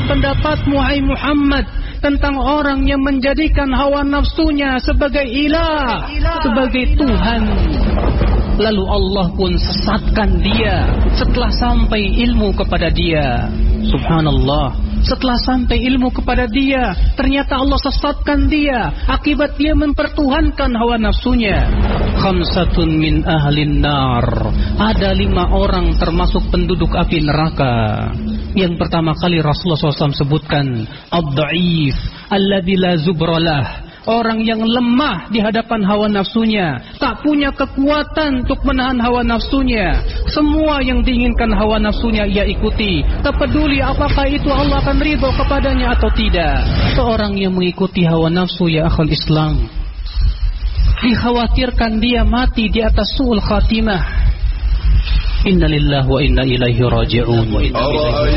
pendapatmu hai Muhammad tentang orang yang menjadikan hawa nafsunya sebagai ilah, sebagai Tuhan? Lalu Allah pun sesatkan dia setelah sampai ilmu kepada dia. Subhanallah, setelah sampai ilmu kepada dia, ternyata Allah sesatkan dia akibat dia mempertuhankan hawa nafsunya. Khamsatun min ahlin nar, ada 5 orang termasuk penduduk api neraka. Yang pertama kali Rasulullah SAW sebutkan ad-da'if alladzi la zubralah, orang yang lemah di hadapan hawa nafsunya, tak punya kekuatan untuk menahan hawa nafsunya. Semua yang diinginkan hawa nafsunya ia ikuti, tak peduli apakah itu Allah akan ridho kepadanya atau tidak. Seorang yang mengikuti hawa nafsu, ya akhul Islam, dikhawatirkan dia mati di atas su'ul khatimah. Innalillahi wa inna ilaihi raji'un.